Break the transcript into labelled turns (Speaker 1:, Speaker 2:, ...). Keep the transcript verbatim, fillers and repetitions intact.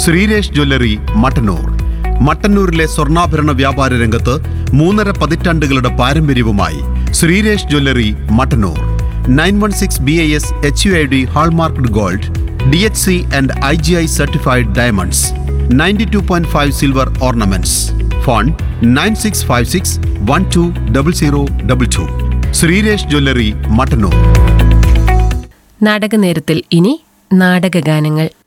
Speaker 1: Sreeresh jewellery Mattannur. മട്ടന്നൂരിലെ സ്വർണ്ണാഭരണ വ്യാപാര രംഗത്ത് മൂന്നര പതിറ്റാണ്ടുകളുടെ പാരമ്പര്യവുമായി Sreeresh jewellery Mattannur. Nine one six B I S H U I D hallmarked gold, D H C and I G I certified diamonds, ninety two point five silver ornaments. Phone nine six five six one two double zero double two. Sreeresh jewellery Mattannur.
Speaker 2: നാടകനേരത്തിൽ ഇനി നാടകഗാനങ്ങൾ.